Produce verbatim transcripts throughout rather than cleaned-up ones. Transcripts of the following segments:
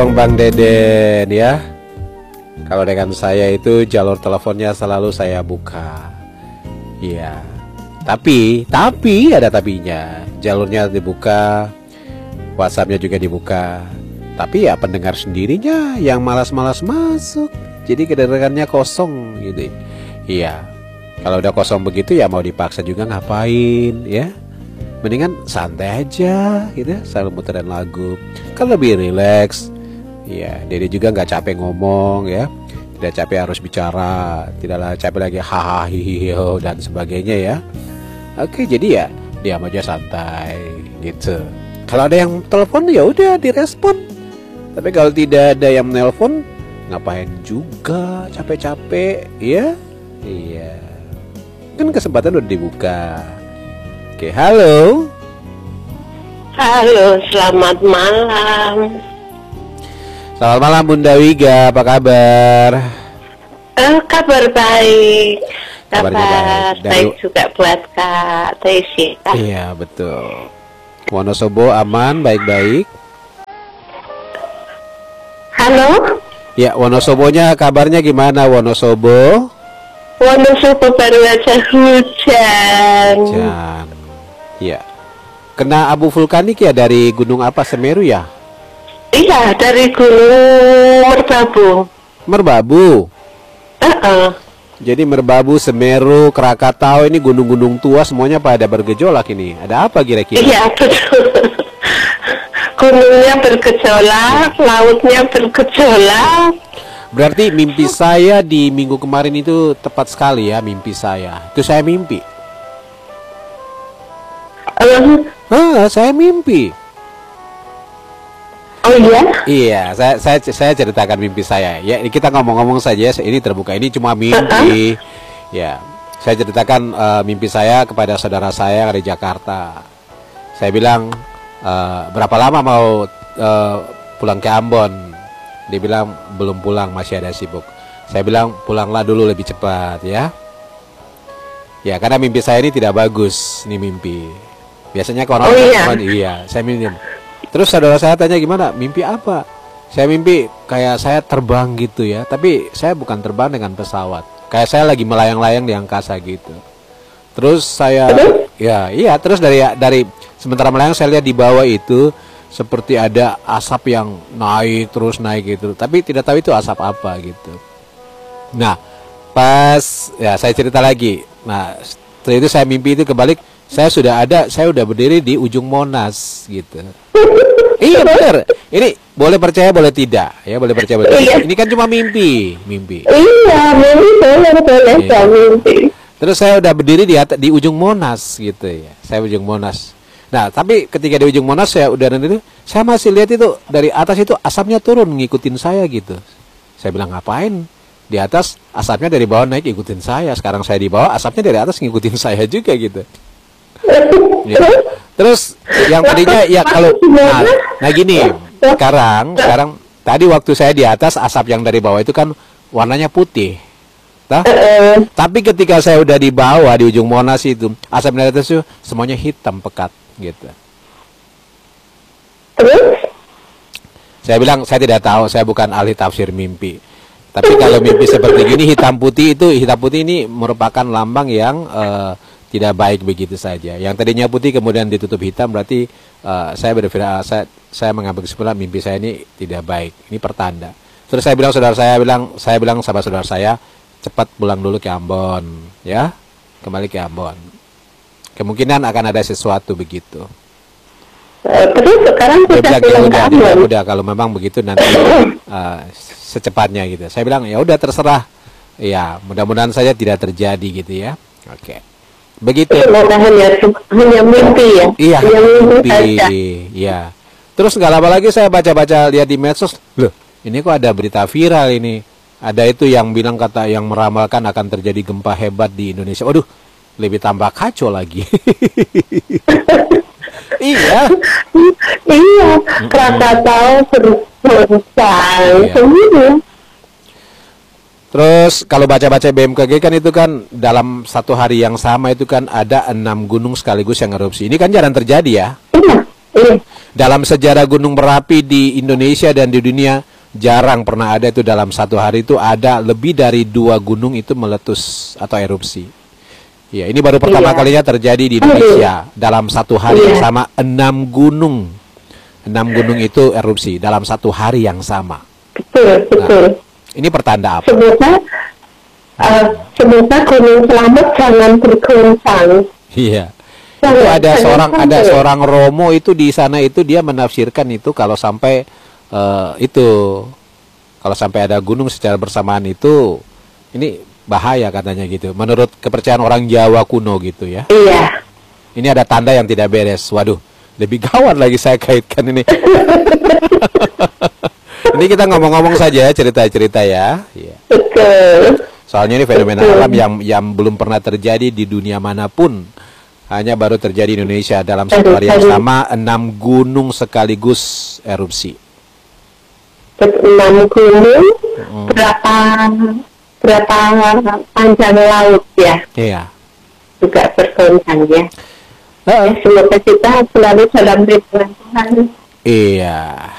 dong Bang Deden ya. Kalau dengan saya itu jalur teleponnya selalu saya buka. Iya. Tapi, tapi ada tapinya. Jalurnya dibuka, WhatsAppnya juga dibuka. Tapi ya pendengar sendirinya yang malas-malas masuk. Jadi kedengarannya kosong gitu. Iya. Kalau udah kosong begitu ya mau dipaksa juga ngapain ya. Mendingan santai aja gitu, selalu muterin lagu. Kan lebih rileks. Ya, Dede juga nggak capek ngomong ya. Tidak capek harus bicara, tidaklah capek lagi hahaha hihiho dan sebagainya ya. Oke, jadi ya diam aja santai gitu. Kalau ada yang telepon ya udah direspon. Tapi kalau tidak ada yang menelpon, ngapain juga capek-capek ya? Iya. Kan kesempatan udah dibuka. Oke, halo. Halo, selamat malam. Selamat malam Bunda Wiga, apa kabar? Eh, kabar baik. Kabar Kabar baik. Dari... baik juga buat Kak Tesi. Iya, betul. Wonosobo aman, baik-baik. Halo? Ya, Wonosobonya kabarnya gimana Wonosobo? Wonosobo baru aja hujan. Hujan. Ya. Kena abu vulkanik ya dari gunung apa, Semeru ya? Iya, dari Gunung Merbabu. Merbabu. Uh-uh. Jadi Merbabu, Semeru, Krakatau ini gunung-gunung tua semuanya pada bergejolak ini. Ada apa kira-kira? Iya, betul. Gunungnya bergejolak, lautnya bergejolak. Berarti mimpi saya di minggu kemarin itu tepat sekali ya, mimpi saya. Itu saya mimpi. Uh, Ah, saya mimpi. oh iya? Iya, saya saya saya ceritakan mimpi saya. Ya, kita ngomong-ngomong saja. Ini terbuka. Ini cuma mimpi. Ya, saya ceritakan uh, mimpi saya kepada saudara saya yang ada di Jakarta. Saya bilang, uh, berapa lama mau uh, pulang ke Ambon? Dia bilang belum pulang, masih ada sibuk. Saya bilang pulanglah dulu lebih cepat ya. Ya, karena mimpi saya ini tidak bagus. Ini mimpi. Biasanya kalau oh, iya. orang iya, saya mimpi. Terus saudara saya tanya gimana? Mimpi apa? Saya mimpi kayak saya terbang gitu ya. Tapi saya bukan terbang dengan pesawat. Kayak saya lagi melayang-layang di angkasa gitu. Terus saya, ya iya. Terus dari dari sementara melayang saya lihat di bawah itu seperti ada asap yang naik terus naik gitu. Tapi tidak tahu itu asap apa gitu. Nah, pas ya saya cerita lagi. Nah, setelah itu saya mimpi itu kebalik. Saya sudah ada, saya udah berdiri di ujung Monas gitu. Iya benar. Ini boleh percaya boleh tidak, ya boleh percaya boleh tidak. Ini kan cuma mimpi, mimpi. Iya, mimpi boleh boleh Iya. mimpi. Terus saya udah berdiri di atas, di ujung Monas gitu ya. Saya ujung Monas. Nah, tapi ketika di ujung Monas saya udah itu, saya masih lihat itu dari atas itu asapnya turun ngikutin saya gitu. Saya bilang ngapain? Di atas asapnya dari bawah naik ikutin saya. Sekarang saya di bawah asapnya dari atas ngikutin saya juga gitu. Ya. Terus yang tadinya ya kalau nah, nah gini sekarang sekarang tadi waktu saya di atas asap yang dari bawah itu kan warnanya putih, nah, tapi ketika saya udah di bawah di ujung Monas itu asap dari atas itu semuanya hitam pekat gitu. Terus? Saya bilang saya tidak tahu, saya bukan ahli tafsir mimpi. Tapi kalau mimpi seperti gini hitam putih itu hitam putih ini merupakan lambang yang uh, tidak baik begitu saja. Yang tadinya putih kemudian ditutup hitam berarti uh, saya berpikir saya, saya mengambil kesimpulan mimpi saya ini tidak baik. Ini pertanda. Terus saya bilang saudara saya bilang saya bilang sama saudara saya cepat pulang dulu ke Ambon, ya kembali ke Ambon. Kemungkinan akan ada sesuatu begitu. Uh, terus sekarang dia sudah bilang ya pulang udah, ke dia bilang, Ambon. udah kalau memang begitu nanti uh, secepatnya gitu. Saya bilang ya udah terserah. Ya mudah-mudahan saja tidak terjadi gitu ya. Oke. Begitu. Semoga hanya hanya mimpi ya. Iya, hanya mimpi saja. iya. Terus nggak lama lagi saya baca-baca lihat di medsos, loh, ini kok ada berita viral ini. Ada itu yang bilang kata yang meramalkan akan terjadi gempa hebat di Indonesia. Waduh, lebih tambah kacau lagi. Iya. Iya, Krakatau berguncang. Iya. Terus kalau baca-baca B M K G kan itu kan dalam satu hari yang sama itu kan ada enam gunung sekaligus yang erupsi. Ini kan jarang terjadi ya. Iya, Iya. Dalam sejarah gunung berapi di Indonesia dan di dunia jarang pernah ada itu dalam satu hari itu ada lebih dari dua gunung itu meletus atau erupsi. Ya, ini baru pertama Iya. kalinya terjadi di Indonesia dalam satu hari yang Iya. sama enam gunung, enam gunung itu erupsi dalam satu hari yang sama. Betul, betul. Ini pertanda apa? Semoga, uh, semoga Gunung Selamet jangan bergoncang. Iya. Itu Jangan- ada jangan seorang ada sampai. seorang Romo itu di sana itu dia menafsirkan itu kalau sampai eh, itu kalau sampai ada gunung secara bersamaan itu ini bahaya katanya gitu. Menurut kepercayaan orang Jawa kuno gitu ya. Iya. Ini ada tanda yang tidak beres. Waduh, lebih gawat lagi saya kaitkan ini. Ini kita ngomong-ngomong saja cerita-cerita ya. Iya. Betul. Soalnya ini fenomena Betul. alam yang yang belum pernah terjadi di dunia manapun. Hanya baru terjadi di Indonesia dalam satu hari yang sama enam gunung sekaligus erupsi. Enam gunung, Hmm. berapa berapa panjang laut ya, Iya. juga bergoncang ya. Heeh. Ya, semoga kita selalu dalam lindungan Tuhan. Iya.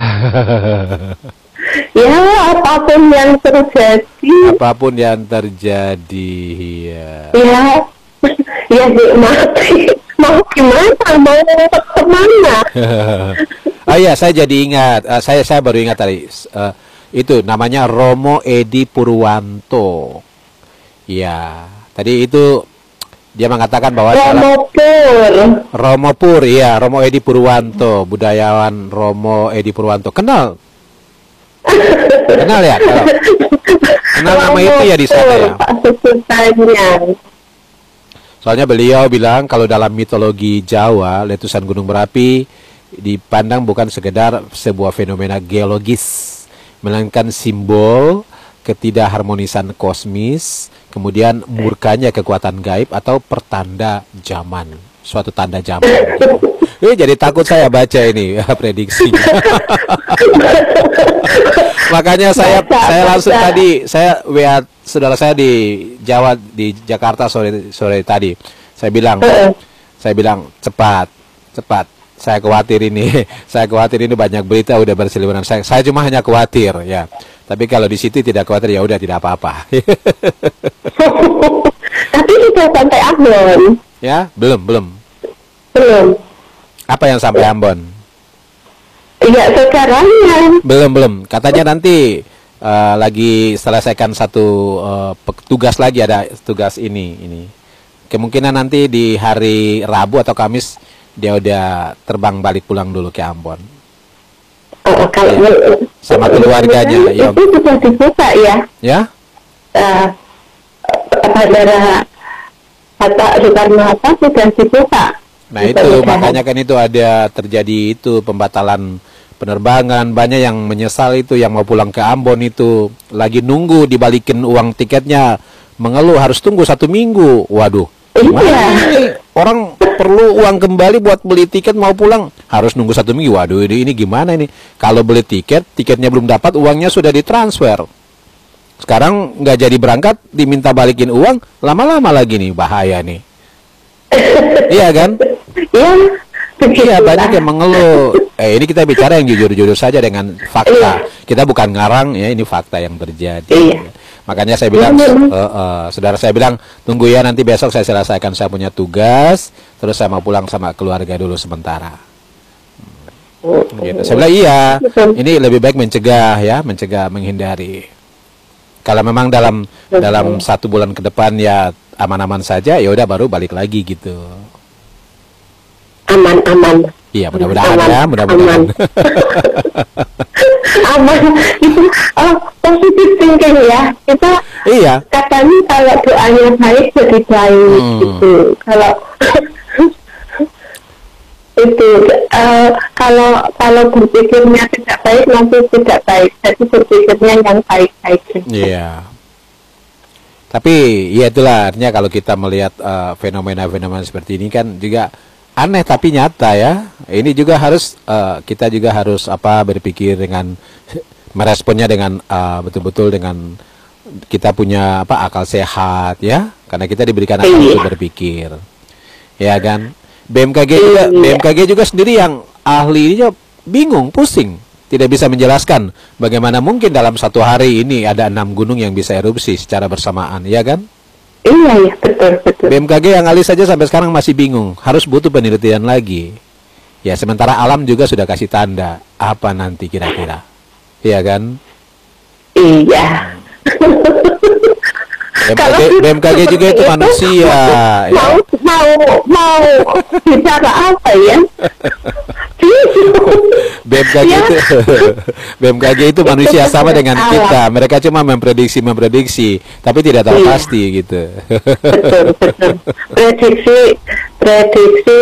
Ya, apapun yang terjadi, Apapun yang terjadi, ya. ya, ya nikmati. Mau gimana? Mau kemana? Oh iya, saya jadi ingat. Eh, saya saya baru ingat tadi. Eh, itu namanya Romo Edi Purwanto. Ya, tadi itu dia mengatakan bahwa dalam- Romo Pur. Romo Pur, iya, Romo Edi Purwanto, budayawan Romo Edi Purwanto. Kenal? Kenal ya? Kalau kenal nama itu ya di sana ya. Pak sebutannya. Soalnya beliau bilang kalau dalam mitologi Jawa, letusan gunung berapi dipandang bukan sekedar sebuah fenomena geologis, melainkan simbol ketidakharmonisan kosmis, kemudian murkanya kekuatan gaib atau pertanda zaman, suatu tanda zaman. Gitu. Eh, jadi takut saya baca ini prediksinya. Makanya saya saya langsung tadi saya W A saudara saya di Jawa di Jakarta sore sore tadi. Saya bilang saya bilang cepat cepat. Saya khawatir ini, saya khawatir ini banyak berita udah berseliweran. Saya saya cuma hanya khawatir ya. Tapi kalau di situ tidak khawatir ya udah tidak apa-apa. Tapi sudah sampai Ambon. Ya, belum belum. Belum. Apa yang sampai Ambon? Iya, sekarangnya. Belum belum. Katanya nanti eh, lagi selesaikan satu eh, pe- tugas lagi, ada tugas ini ini. Kemungkinan nanti di hari Rabu atau Kamis dia udah terbang balik pulang dulu ke Ambon. Oh, kalau Sama keluarganya, ya. itu sudah dibuka ya. Ya? Eh, bandara Hatta Soekarno Hatta sudah dibuka. Nah itu makanya kan itu ada terjadi itu pembatalan penerbangan, banyak yang menyesal itu yang mau pulang ke Ambon itu lagi nunggu dibalikin uang tiketnya, mengeluh harus tunggu satu minggu. Waduh, gimana Iya. ini? Orang perlu uang kembali buat beli tiket mau pulang harus nunggu satu minggu. Waduh, ini, ini gimana ini? Kalau beli tiket, tiketnya belum dapat, uangnya sudah ditransfer. Sekarang nggak jadi berangkat, diminta balikin uang, lama-lama lagi nih, bahaya nih. Iya kan? Iya. Iya, begitulah. banyak yang mengeluh. Eh, ini kita bicara yang jujur-jujur saja dengan fakta. Kita bukan ngarang ya, ini fakta yang terjadi. Iya. Makanya saya bilang, Iya, eh, eh, saudara saya bilang, tunggu ya nanti besok saya selesaikan saya punya tugas, terus saya mau pulang sama keluarga dulu sementara. Gitu. Saya bilang iya, ini lebih baik mencegah ya, mencegah, menghindari. Kalau memang dalam dalam satu bulan ke depan ya aman-aman saja, ya udah baru balik lagi gitu. Aman-aman. Iya, mudah-mudahan Aman, ya, mudah-mudahan. Aman. Itu oh, positive thinking ya. Kita Iya. katanya kalau doanya baik jadi baik Hmm. gitu. Kalau itu eh, kalau kalau berpikirnya tidak baik nanti tidak baik. Jadi berpikirnya yang baik-baik. Iya. Tapi ya itulah artinya kalau kita melihat eh, fenomena-fenomena seperti ini kan juga aneh tapi nyata ya. Ini juga harus eh, kita juga harus apa berpikir dengan meresponnya dengan eh, betul-betul dengan kita punya apa akal sehat ya. Karena kita diberikan akal Iya. untuk berpikir. Ya kan? B M K G juga B M K G juga sendiri yang ahli ini bingung, pusing, tidak bisa menjelaskan bagaimana mungkin dalam satu hari ini ada enam gunung yang bisa erupsi secara bersamaan, ya kan? Iya, iya, betul, betul. B M K G yang ahli saja sampai sekarang masih bingung, harus butuh penelitian lagi. Ya, sementara alam juga sudah kasih tanda apa nanti kira-kira, ya kan? Iya. B M K G, B M K G juga itu manusia. Mau, Ya. mau, mau bicara apa ya? B M K G Ya. itu B M K G itu manusia Itu sama kan dengan alam. kita. Mereka cuma memprediksi memprediksi, tapi tidak tahu Iya. pasti gitu. Betul, betul. Prediksi, prediksi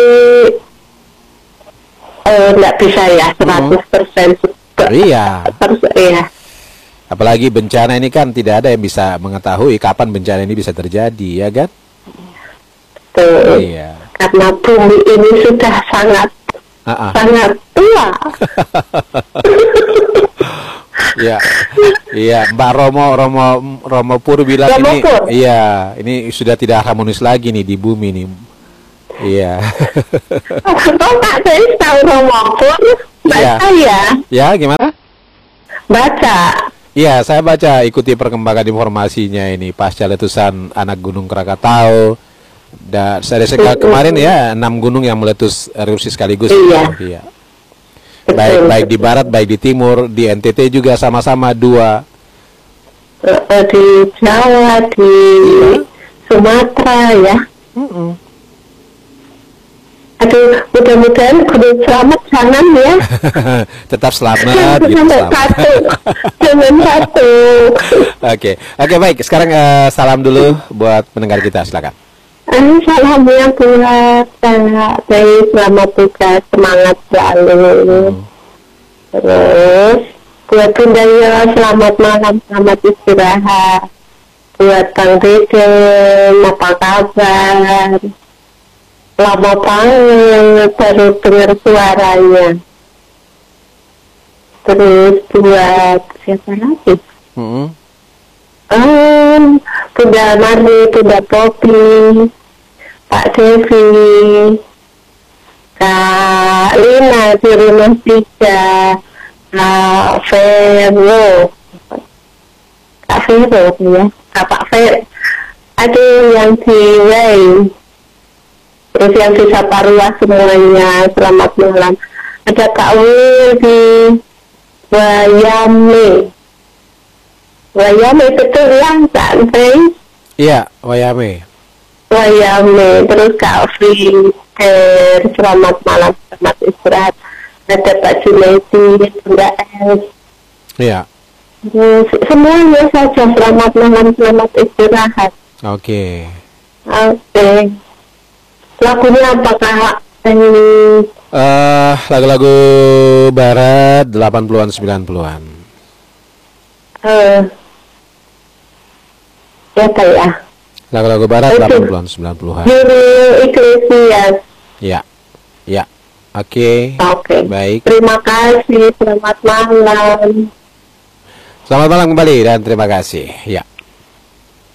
eh, nggak bisa ya seratus persen. Iya. Harus, iya. Apalagi bencana ini kan tidak ada yang bisa mengetahui kapan bencana ini bisa terjadi, ya kan? Betul. Iya. Karena bumi ini sudah sangat, Ah, ah. sangat tua. Iya, iya, Mbak Romo, Romo, Romo Pur bilang Romo ini, Pur. iya, ini sudah tidak harmonis lagi nih di bumi nih, iya. Oh, Pak Deis tahu Romopur? Iya. Baca ya? Ya, gimana? Baca. Iya, saya baca, ikuti perkembangan informasinya ini pasca letusan anak Gunung Krakatau. Dan dari sekali kemarin ya enam gunung yang meletus erupsi sekaligus. Iya. Iya. Betul. Baik baik di barat, baik di timur, di N T T juga sama-sama dua. Eh, eh, di Jawa, di Sumatera ya. Mm-mm. Aduh, mudah-mudahan Gunung Selamat jangan ya. Tetap selamat, gitu, Sampai selamat. satu, jangan satu. Oke, oke baik. Sekarang eh, salam dulu buat pendengar kita, silakan. Ini salamnya buat Kak Deis, selamat tugas, semangat selalu. Terus buat Bunda Yo, selamat malam, selamat istirahat. Buat Kang Deden, apa kabar? Lama banget baru dengar suaranya. Terus buat siapa lagi? Mm-mm. Um, Bunda Mari, Bunda Popi, Pak Devi, Kak Lina di rumah tiga, Kak Vero, Kak Vero ya, Kak Pak Vero, ada yang di Wei, terus yang di Saparua semuanya, selamat malam. Ada Kak Wil di Wayame. Wayame betul ya, Kak Deis? Iya, Wayame. Wayame, terus Kak Frider, selamat malam, selamat istirahat. Ada Pak Junaidi, Bunda S. Iya. Terus semuanya saja selamat malam, selamat istirahat. Oke. Oke. Lagunya apa Kak? Ini Eh, lagu-lagu barat delapan puluhan sembilan puluhan. eh ya Kak ya. Lagu-lagu barat Itu. delapan puluhan sembilan puluhan. Yuri Iglesias. Ya. Ya. Oke. Oke. Baik. Terima kasih. Selamat malam. Selamat malam kembali dan terima kasih. Ya.